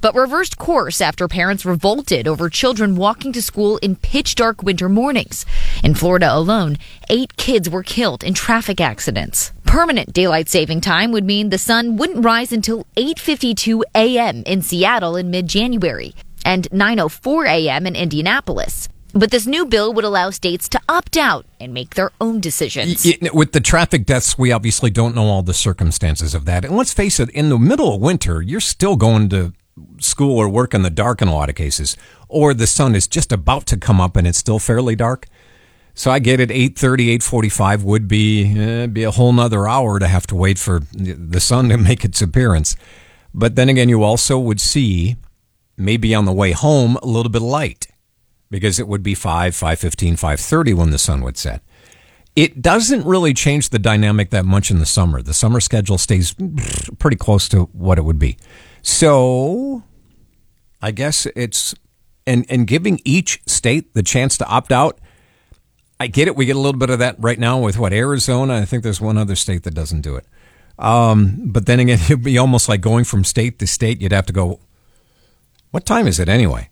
but reversed course after parents revolted over children walking to school in pitch-dark winter mornings. In Florida alone, 8 kids were killed in traffic accidents. Permanent daylight saving time would mean the sun wouldn't rise until 8:52 a.m. in Seattle in mid-January and 9:04 a.m. in Indianapolis. But this new bill would allow states to opt out and make their own decisions. With the traffic deaths, we obviously don't know all the circumstances of that. And let's face it, in the middle of winter, you're still going to school or work in the dark in a lot of cases. Or the sun is just about to come up and it's still fairly dark. So I get it, 8:30, 8:45 would be a whole nother hour to have to wait for the sun to make its appearance. But then again, you also would see, maybe on the way home, a little bit of light. Because it would be 5:15, 5:30 when the sun would set. It doesn't really change the dynamic that much in the summer. The summer schedule stays pretty close to what it would be. So I guess it's, and giving each state the chance to opt out, I get it. We get a little bit of that right now with Arizona. I think there's one other state that doesn't do it. But then again, it'd be almost like going from state to state. You'd have to go, what time is it anyway?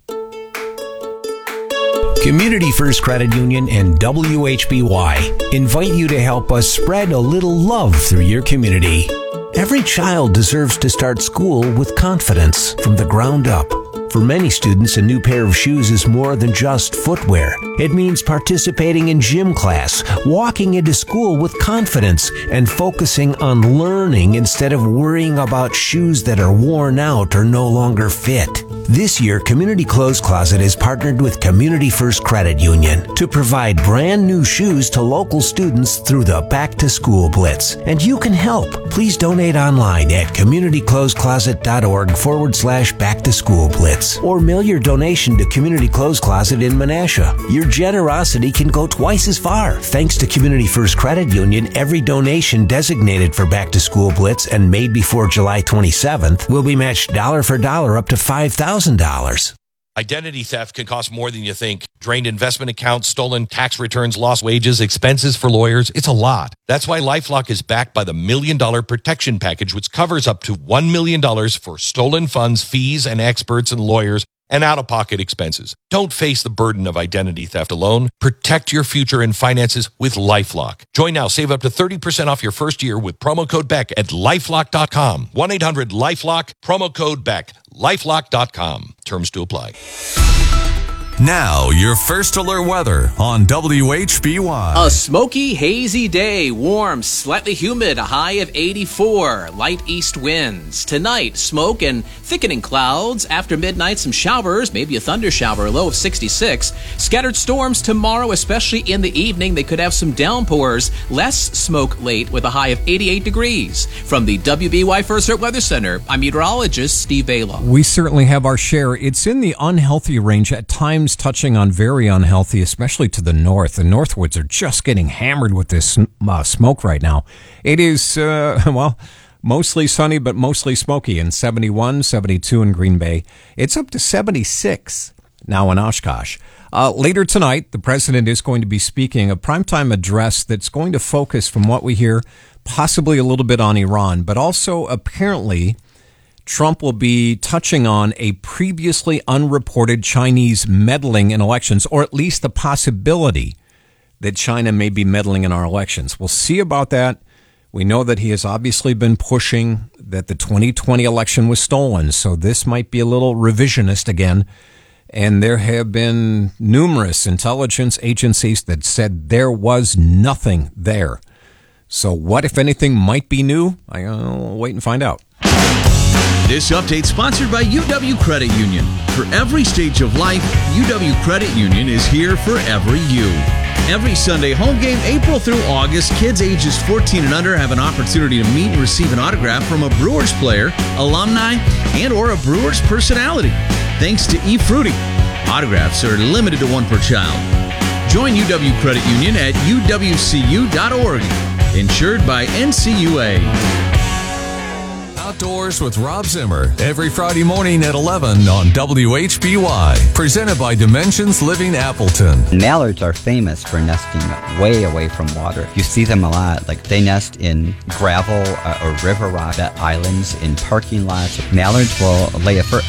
Community First Credit Union and WHBY invite you to help us spread a little love through your community. Every child deserves to start school with confidence from the ground up. For many students, a new pair of shoes is more than just footwear. It means participating in gym class, walking into school with confidence, and focusing on learning instead of worrying about shoes that are worn out or no longer fit. This year, Community Clothes Closet has partnered with Community First Credit Union to provide brand new shoes to local students through the Back to School Blitz. And you can help. Please donate online at communityclothescloset.org/Back to School Blitz. Or mail your donation to Community Clothes Closet in Menasha. Your generosity can go twice as far. Thanks to Community First Credit Union, every donation designated for Back to School Blitz and made before July 27th will be matched dollar for dollar up to $5,000. Identity theft can cost more than you think. Drained investment accounts, stolen tax returns, lost wages, expenses for lawyers. It's a lot. That's why LifeLock is backed by the $1 Million Protection Package, which covers up to $1 million for stolen funds, fees, and experts and lawyers, and out-of-pocket expenses. Don't face the burden of identity theft alone. Protect your future and finances with LifeLock. Join now. Save up to 30% off your first year with promo code BECK at LifeLock.com. 1-800-LifeLock, promo code BECK. LifeLock.com. Terms to apply. Now, your first alert weather on WHBY. A smoky, hazy day. Warm, slightly humid, a high of 84. Light east winds. Tonight, smoke and thickening clouds. After midnight, some showers, maybe a thunder shower, a low of 66. Scattered storms tomorrow, especially in the evening. They could have some downpours. Less smoke late with a high of 88 degrees. From the WBY First Alert Weather Center, I'm meteorologist Steve Bala. We certainly have our share. It's in the unhealthy range at times, touching on very unhealthy, especially to the north. The Northwoods are just getting hammered with this smoke right now. It is, mostly sunny, but mostly smoky in 71, 72 in Green Bay. It's up to 76 now in Oshkosh. Later tonight, the president is going to be speaking a primetime address that's going to focus, from what we hear, possibly a little bit on Iran, but also apparently Trump will be touching on a previously unreported Chinese meddling in elections, or at least the possibility that China may be meddling in our elections. We'll see about that. We know that he has obviously been pushing that the 2020 election was stolen, so this might be a little revisionist again. And there have been numerous intelligence agencies that said there was nothing there. So what, if anything, might be new? I'll wait and find out. This update sponsored by UW Credit Union. For every stage of life, UW Credit Union is here for every you. Every Sunday home game, April through August, kids ages 14 and under have an opportunity to meet and receive an autograph from a Brewers player, alumni, and or a Brewers personality. Thanks to eFruity. Autographs are limited to one per child. Join UW Credit Union at uwcu.org. Insured by NCUA. Outdoors with Rob Zimmer every Friday morning at 11 on WHBY. Presented by Dimensions Living Appleton. Mallards are famous for nesting way away from water. You see them a lot. Like they nest in gravel or river rock islands, in parking lots. Mallards will lay